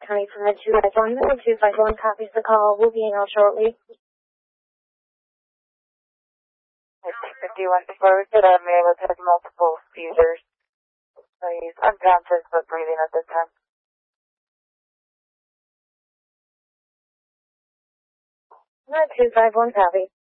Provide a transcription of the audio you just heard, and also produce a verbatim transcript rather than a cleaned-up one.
County from two five one. two five one copies the call. We'll be in out shortly. fifty-one forward to the male that has multiple seizures. So he's unconscious but breathing at this time. two five one copy.